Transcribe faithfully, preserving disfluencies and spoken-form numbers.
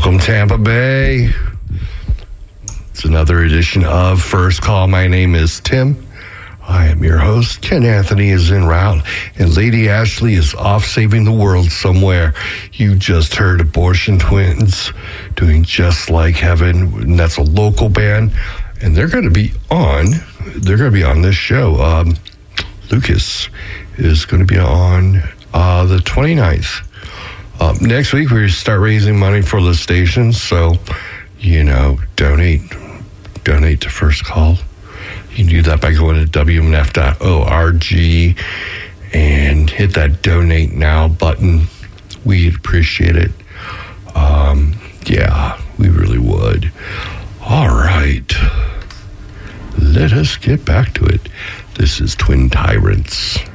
Welcome, Tampa Bay. It's another edition of First Call. My name is Tim. I am your host. Ken Anthony is en route, and Lady Ashley is off saving the world somewhere. You just heard Abortion Twins doing Just Like Heaven, and that's a local band, and they're going to be on, they're going to be on this show. Um, Lucas is going to be on uh, the twenty-ninth. Uh, next week, we start raising money for the stations, so, you know, donate, donate to First Call. You can do that by going to W M N F dot org and hit that donate now button. We'd appreciate it. Um, yeah, we really would. All right. Let us get back to it. This is Twin Tyrants.